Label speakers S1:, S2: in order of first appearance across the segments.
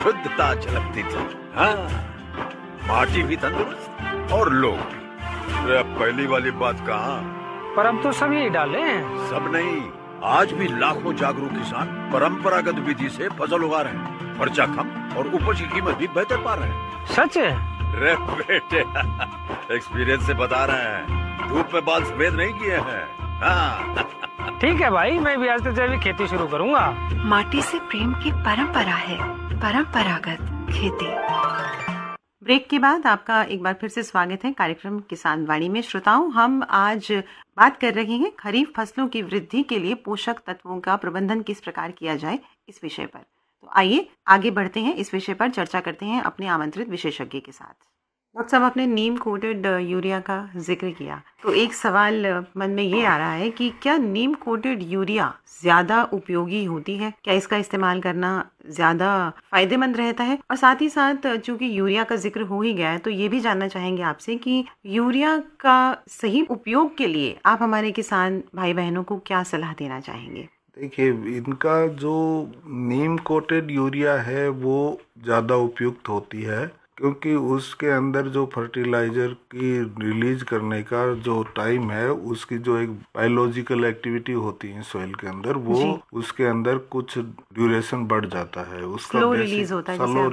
S1: शुद्धता झलकती थी। हाँ, माटी भी तंदुरुस्त और लोग भी। अरे अब पहली वाली बात कहाँ,
S2: पर अब तो सब यही डाले हैं।
S1: सब नहीं, आज भी लाखों जागरूक किसान परंपरागत विधि से फसल उगा रहे हैं। खर्चा कम और उपज की कीमत भी बेहतर पा रहे हैं।
S2: सच है?
S1: रे बेटे एक्सपीरियंस से बता रहे हैं, धूप में बाल सफेद नहीं किए हैं। हाँ।
S2: ठीक है भाई, मैं भी आज से जैविक खेती शुरू करूंगा।
S3: माटी से प्रेम की परंपरा है परंपरागत खेती।
S4: ब्रेक के बाद आपका एक बार फिर से स्वागत है कार्यक्रम किसान वाणी में। श्रोताओं, हम आज बात कर रहे हैं खरीफ फसलों की वृद्धि के लिए पोषक तत्वों का प्रबंधन किस प्रकार किया जाए, इस विषय पर। तो आइए आगे बढ़ते हैं, इस विषय पर चर्चा करते हैं अपने आमंत्रित विशेषज्ञ के साथ। डॉक्टर साहब, आपने नीम कोटेड यूरिया का जिक्र किया, तो एक सवाल मन में ये आ रहा है कि क्या नीम कोटेड यूरिया ज्यादा उपयोगी होती है? क्या इसका इस्तेमाल करना ज्यादा फायदेमंद रहता है? और साथ ही साथ चूंकि यूरिया का जिक्र हो ही गया है, तो ये भी जानना चाहेंगे आपसे कि यूरिया का सही उपयोग के लिए आप हमारे किसान भाई बहनों को क्या सलाह देना चाहेंगे?
S5: देखिए, इनका जो नीम कोटेड यूरिया है वो ज़्यादा उपयुक्त होती है, क्योंकि उसके अंदर जो फर्टिलाइजर की रिलीज करने का जो टाइम है, उसकी जो एक बायोलॉजिकल एक्टिविटी होती है सॉइल के अंदर, वो उसके अंदर कुछ ड्यूरेशन बढ़ जाता है, उसका
S4: स्लो रिलीज होता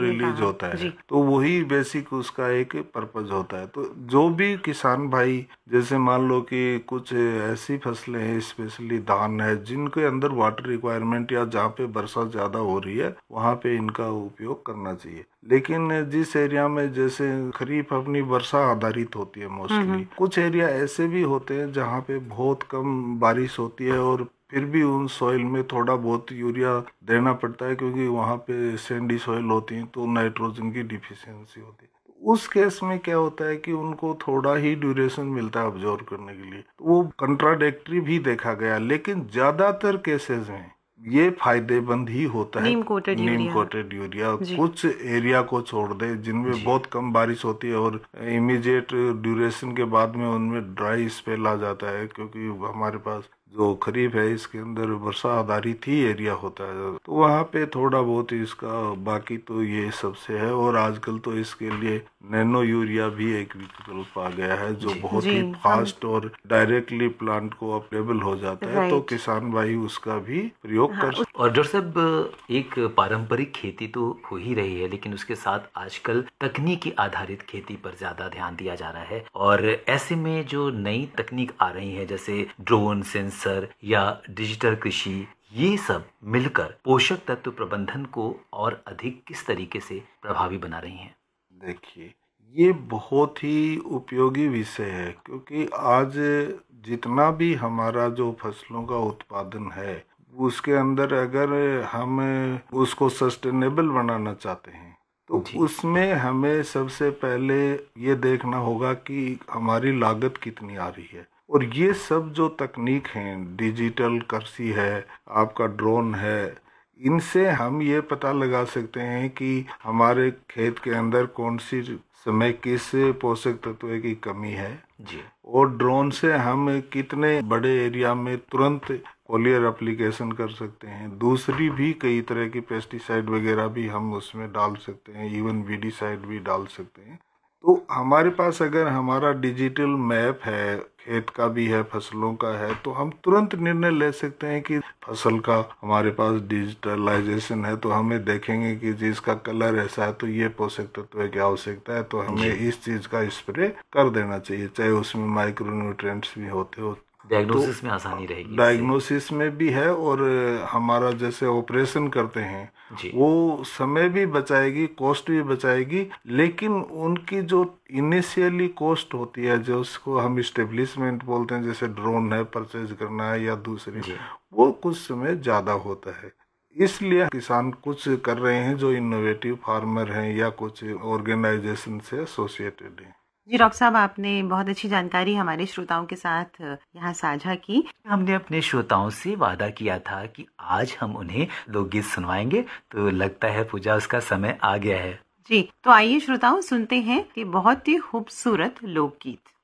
S5: है, तो वही बेसिक उसका एक पर्पज होता है। तो जो भी किसान भाई, जैसे मान लो कि कुछ ऐसी फसलें हैं, स्पेशली धान है, जिनके अंदर वाटर रिक्वायरमेंट या जहाँ पे वर्षा ज्यादा हो रही है, वहाँ पे इनका उपयोग करना चाहिए। लेकिन जिस एरिया में, जैसे खरीफ अपनी वर्षा आधारित होती है मोस्टली, कुछ एरिया ऐसे भी होते हैं जहाँ पे बहुत कम बारिश होती है और फिर भी उन सॉइल में थोड़ा बहुत यूरिया देना पड़ता है, क्योंकि वहाँ पे सैंडी सॉइल होती है, तो नाइट्रोजन की डिफिशियंसी होती है। उस केस में क्या होता है कि उनको थोड़ा ही ड्यूरेशन मिलता है ऑब्जॉर्व करने के लिए, तो वो कंट्राडिक्टरी भी देखा गया। लेकिन ज्यादातर केसेस में ये फायदेमंद ही होता है नीम कोटेड यूरिया। कुछ एरिया को छोड़ दे जिनमें बहुत कम बारिश होती है और इमीडिएट ड्यूरेशन के बाद में उनमें ड्राई स्पेल आ जाता है, क्योंकि हमारे पास जो खरीफ है इसके अंदर वर्षा आधारित ही एरिया होता है, तो वहाँ पे थोड़ा बहुत इसका, बाकी तो ये सबसे है। और आजकल तो इसके लिए नैनो यूरिया भी एक विकल्प आ गया है, जो बहुत ही फास्ट और डायरेक्टली प्लांट को अवेलेबल हो जाता है, तो किसान भाई उसका भी प्रयोग कर सकते।
S6: और डॉक्टर साहब, एक पारंपरिक खेती तो हो ही रही है, लेकिन उसके साथ आजकल तकनीकी आधारित खेती पर ज्यादा ध्यान दिया जा रहा है। और ऐसे में जो नई तकनीक आ रही है, जैसे ड्रोन, सेंसर या डिजिटल कृषि, ये सब मिलकर पोषक तत्व प्रबंधन को और अधिक किस तरीके से प्रभावी बना रही हैं?
S5: देखिए, ये बहुत ही उपयोगी विषय है, क्योंकि आज जितना भी हमारा जो फसलों का उत्पादन है, उसके अंदर अगर हम उसको सस्टेनेबल बनाना चाहते हैं, तो उसमें हमें सबसे पहले ये देखना होगा कि हमारी लागत कितनी आ रही है। और ये सब जो तकनीक हैं, डिजिटल कृषि है, आपका ड्रोन है, इनसे हम ये पता लगा सकते हैं कि हमारे खेत के अंदर कौन सी समय किस पोषक तत्व की कमी है जी। और ड्रोन से हम कितने बड़े एरिया में तुरंत फॉलियर एप्लीकेशन कर सकते हैं। दूसरी भी कई तरह की पेस्टिसाइड वगैरह भी हम उसमें डाल सकते हैं, इवन वीडीसाइड भी डाल सकते हैं। तो हमारे पास अगर हमारा डिजिटल मैप है, खेत का भी है, फसलों का है, तो हम तुरंत निर्णय ले सकते हैं कि फसल का हमारे पास डिजिटलाइजेशन है, तो हमें देखेंगे कि जिसका कलर ऐसा है तो ये पोषक तत्व की आवश्यकता है, तो हमें इस चीज का स्प्रे कर देना चाहिए, चाहे उसमें माइक्रोन्यूट्रिएंट्स भी होते हो।
S6: डायग्नोसिस में आसानी रहेगी,
S5: डायग्नोसिस में भी है, और हमारा जैसे ऑपरेशन करते हैं वो समय भी बचाएगी, कॉस्ट भी बचाएगी। लेकिन उनकी जो इनिशियली कॉस्ट होती है, जो उसको हम इस्टेब्लिशमेंट बोलते हैं, जैसे ड्रोन है परचेज करना है या दूसरी, वो कुछ समय ज्यादा होता है। इसलिए किसान कुछ कर रहे हैं जो इनोवेटिव फार्मर हैं या कुछ ऑर्गेनाइजेशन से एसोसिएटेड हैं।
S4: जी डॉक्टर साहब, आपने बहुत अच्छी जानकारी हमारे श्रोताओं के साथ यहाँ साझा की।
S6: हमने अपने श्रोताओं से वादा किया था कि आज हम उन्हें लोकगीत सुनवाएंगे, तो लगता है पूजा उसका समय आ गया है।
S4: जी, तो आइए श्रोताओं सुनते हैं कि बहुत ही खूबसूरत लोकगीत।